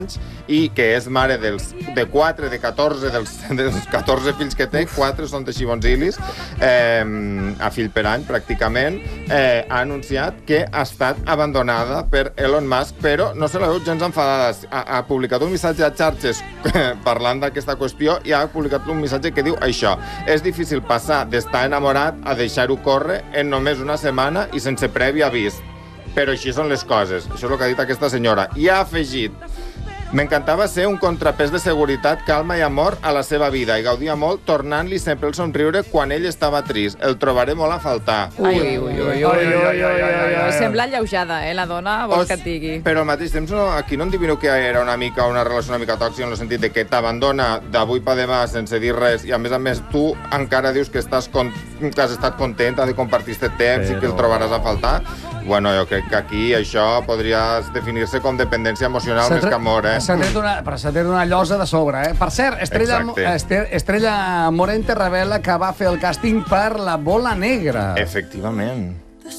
i que és mare de 4, de 14, dels 14 fills que té, 4 són de xibonzilis, a fill per any, pràcticament, ha anunciat que ha estat abandonada per Elon Musk, però no se la veu gens enfadada. Ha publicat un missatge a xarxes parlant d'aquesta qüestió i ha publicat un missatge que diu això: és difícil passar d'estar enamorat a deixar-ho córrer en només una setmana i sense previ avís. Però així són les coses. Això és el que ha dit aquesta senyora. I ha afegit: m'encantava ser un contrapès de seguretat, calma i amor a la seva vida i gaudia molt tornant-li sempre el somriure quan ell estava trist. El trobaré molt a faltar. Ui. Sembla alleujada, la dona, vols que et digui. Però al mateix temps, aquí no endivineu que era una relació una mica tòxica en el sentit de que t'abandona d'avui per demà sense dir res i a més tu encara dius que has estat contenta de compartir aquest temps i que el trobaràs a faltar. Bueno, jo crec que aquí això podria definir-se com dependència emocional més que amor, Però s'ha tret una llosa de sobre, Per cert, Estrella Morente revela que va fer el càsting per La Bola Negra. Efectivament.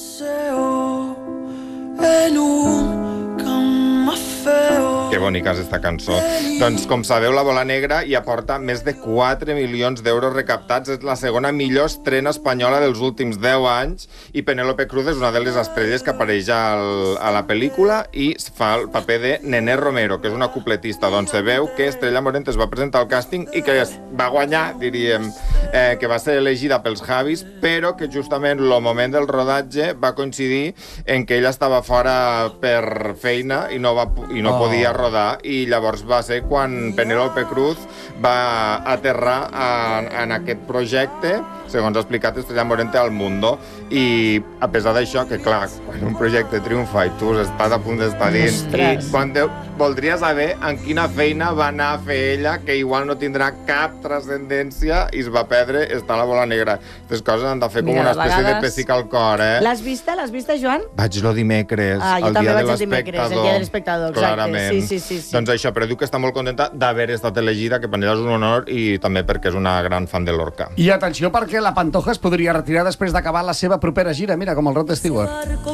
Que bonica és esta cançó. Doncs, com sabeu, La Bola Negra hi aporta més de 4 milions d'euros recaptats. És la segona millor estrena espanyola dels últims 10 anys i Penélope Cruz és una de les estrelles que apareix a la pel·lícula i fa el paper de Nené Romero, que és una cupletista. Doncs se veu que Estrella Morente es va presentar al càsting i que va guanyar, diríem, que va ser elegida pels Javis, però que justament el moment del rodatge va coincidir en que ella estava fora per feina i no podia rodar, i llavors va ser quan Penélope Cruz va aterrar en aquest projecte, segons ha explicat Estrella Morente al Mundo. I a pesar d'això, que clar, quan un projecte triomfa i tu estàs a punt d'estar dins, i quan voldria saber en quina feina va anar a fer ella, que igual no tindrà cap transcendència i es va perdre estar a La Bola Negra. Aquestes coses han de fer com una espècie de pessic al cor, L'has vista, Joan? Vaig-lo dimecres, el dia de l'espectador. El dia de l'espectador, exacte. Sí. Doncs això, però diu que està molt contenta d'haver estat elegida, que per ella és un honor, i també perquè és una gran fan de Lorca. I atenció, perquè la Pantoja es podria retirar després d'acabar la seva propera gira. Mira, com el Rod Stewart.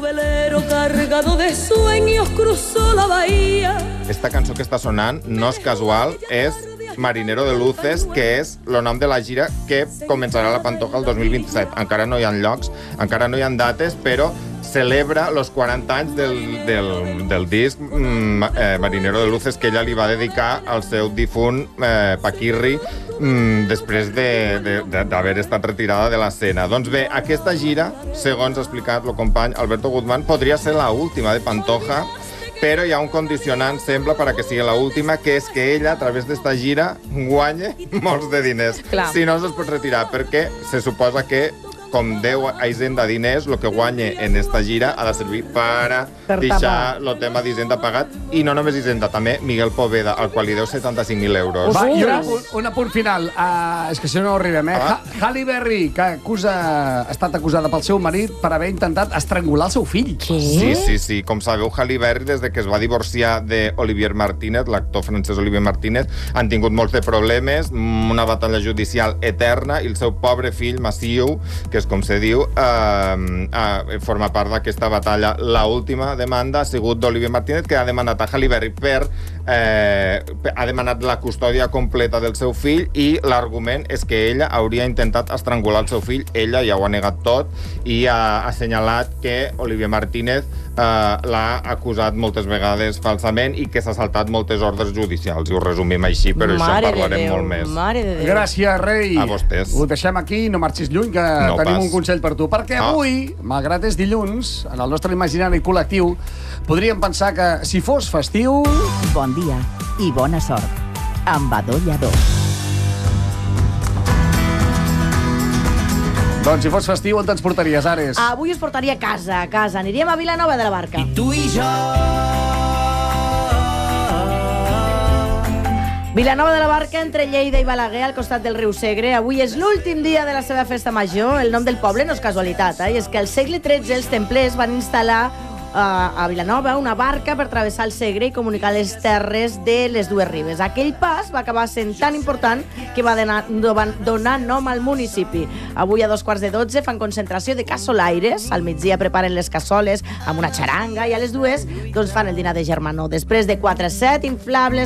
Esta cançó que està sonant no és casual, és Marinero de Luces, que és el nom de la gira que començarà la Pantoja el 2027. Encara no hi ha llocs, encara no hi ha dates, però celebra els 40 anys del disc Marinero de Luces, que ella li va dedicar al seu difunt Paquirri després d'haver estat retirada de l'escena. Doncs bé, aquesta gira, segons ha explicat el company Alberto Guzmán, podria ser l'última de Pantoja, però hi ha un condicionant, sembla, perquè sigui l'última, que és que ella, a través d'esta gira, guanya molts de diners. Clar. Si no, es pot retirar, perquè se suposa que com Déu a Hisenda diners, el que guanya en esta gira ha de servir per deixar el tema d'Hisenda pagat, i no només Hisenda, també Miguel Poveda, al qual li deu 75.000 euros. Va, i un apunt final. És que si no arribem, Halle Berry, que ha estat acusada pel seu marit per haver intentat estrangular el seu fill. Sí. Com sabeu, Halle Berry, des que es va divorciar d'Olivier Martínez, l'actor francès Olivier Martínez, han tingut molts de problemes, una batalla judicial eterna, i el seu pobre fill, Massieu, que és com se diu, forma part d'aquesta batalla. L'última demanda ha sigut d'Olivier Martínez, que ha demanat a Halle Berry ha demanat la custòdia completa del seu fill, i l'argument és que ella hauria intentat estrangular el seu fill. Ella ja ho ha negat tot i ha assenyalat que Olivier Martínez l'ha acusat moltes vegades falsament i que s'ha saltat moltes ordres judicials. I ho resumim així, però això en parlarem molt més. Mare de Déu. Gràcies, rei. A vostès. Ho deixem aquí, no marxis lluny, que tenim un consell per tu. Perquè avui, malgrat és dilluns, en el nostre imaginari col·lectiu, podríem pensar que si fos festiu... Bon dia i bona sort. Amb Adó Lladó. Doncs si fos festiu, on te'ns portaries, Ares? Avui us portaria a casa. Aniríem a Vilanova de la Barca. I tu i jo... Vilanova de la Barca, entre Lleida i Balaguer, al costat del riu Segre. Avui és l'últim dia de la seva festa major. El nom del poble no és casualitat, i és que al segle XIII els templers van instal·lar a Vilanova una barca per travessar el Segre i comunicar les terres de les dues ribes. Aquell pas va acabar sent tan important que va donar nom al municipi. Avui a 12:15 fan concentració de cassolaires, al migdia preparen les cassoles amb una xaranga i a les 2 doncs fan el dinar de germanor. Després de 4-7 inflables